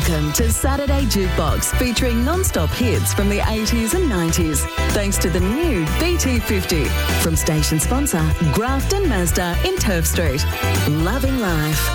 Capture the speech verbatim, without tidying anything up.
Welcome to Saturday Jukebox, featuring non-stop hits from the eighties and nineties. Thanks to the new B T fifty from station sponsor Grafton Mazda in Turf Street. Loving life.